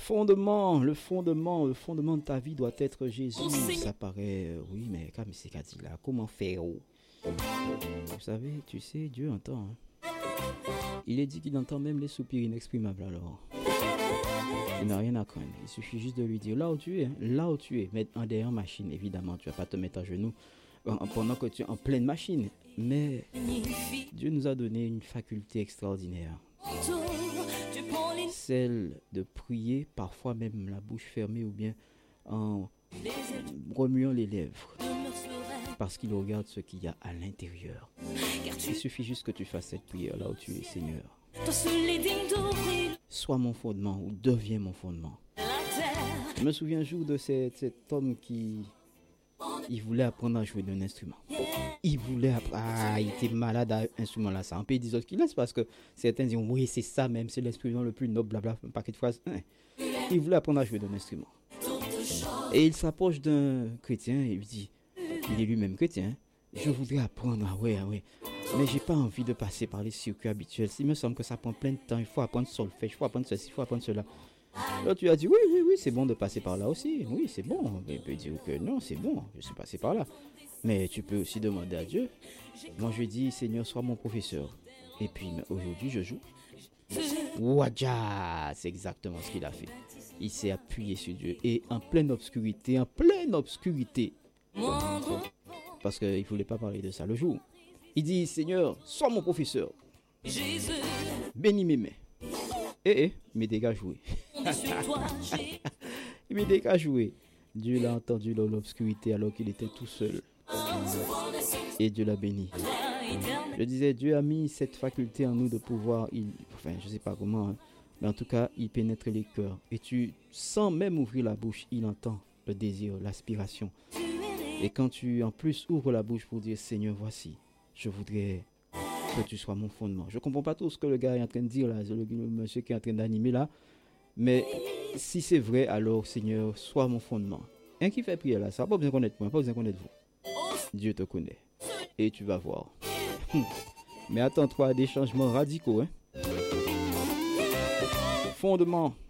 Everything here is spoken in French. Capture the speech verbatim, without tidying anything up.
Fondement, le fondement, le fondement de ta vie doit être Jésus. Ça paraît, euh, oui, mais comme c'est qu'a dit là, comment faire oh? Vous savez, tu sais, Dieu entend. Hein. Il est dit qu'il entend même les soupirs inexprimables alors. Il n'a rien à craindre. Il suffit juste de lui dire là où tu es, hein, là où tu es. Mais en derrière machine, évidemment, tu vas pas te mettre à genoux pendant que tu es en pleine machine. Mais Dieu nous a donné une faculté extraordinaire. Celle de prier, parfois même la bouche fermée ou bien en remuant les lèvres. Parce qu'il regarde ce qu'il y a à l'intérieur. Il suffit juste que tu fasses cette prière là où tu es, Seigneur. Sois mon fondement ou deviens mon fondement. Je me souviens un jour de cet, cet homme qui il voulait apprendre à jouer d'un instrument. Il voulait apprendre. Ah, il était malade à un instrument là. Ça. On peut dire d'autres qui laissent parce que certains disent oui, c'est ça même, c'est l'instrument le plus noble, blabla, un paquet de phrases. Il voulait apprendre à jouer d'un instrument. Et il s'approche d'un chrétien et lui dit, il est lui-même chrétien, je voudrais apprendre, ah ouais, ah ouais. Mais j'ai pas envie de passer par les circuits habituels. Il me semble que ça prend plein de temps. Il faut apprendre solfège, il faut apprendre ceci, il faut apprendre cela. Là, tu as dit oui, oui, oui, c'est bon de passer par là aussi. Oui, c'est bon. Il peut dire que non, c'est bon, je suis passé par là. Mais tu peux aussi demander à Dieu. Moi, je lui dis, Seigneur, sois mon professeur. Et puis, aujourd'hui, je joue. Ouadja, c'est exactement ce qu'il a fait. Il s'est appuyé sur Dieu. Et en pleine obscurité, en pleine obscurité. Parce qu'il ne voulait pas parler de ça le jour. Il dit, Seigneur, sois mon professeur. Bénis mes mains. Eh, eh, il m'est qu'à jouer. Il m'est qu'à jouer. Dieu l'a entendu dans l'obscurité alors qu'il était tout seul. Et Dieu l'a béni. Je disais, Dieu a mis cette faculté en nous de pouvoir, il, enfin, je sais pas comment, hein, mais en tout cas, il pénètre les cœurs. Et tu, sans même ouvrir la bouche, il entend le désir, l'aspiration. Et quand tu, en plus, ouvres la bouche pour dire, Seigneur, voici, je voudrais que tu sois mon fondement. Je comprends pas tout ce que le gars est en train de dire là, le, le monsieur qui est en train d'animer là, mais si c'est vrai, alors Seigneur, sois mon fondement. Un qui fait prier là, ça n'a pas besoin de connaître moi, pas besoin de connaître vous. Dieu te connaît et tu vas voir. Mais attends-toi à des changements radicaux, hein. Fondement.